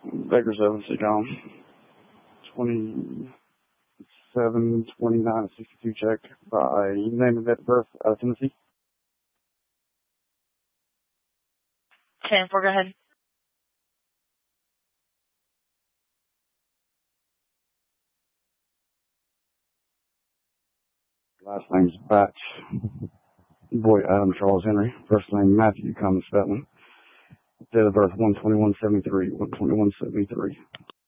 Baker's Oven, St. John. 27-29-62 check by name and date of birth out of Tennessee. 10-4, go ahead. Last name's Batch. Boy Adam Charles Henry. First name Matthew Cummins Spelling. Date of birth 1/21/73. 1/21/73.